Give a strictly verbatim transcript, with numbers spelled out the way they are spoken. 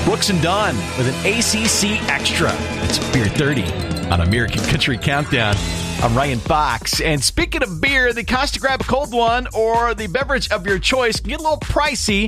Brooks and Dunn with an A C C Extra. It's Beer thirty on American Country Countdown. I'm Ryan Fox. And speaking of beer, the cost to grab a cold one or the beverage of your choice can get a little pricey.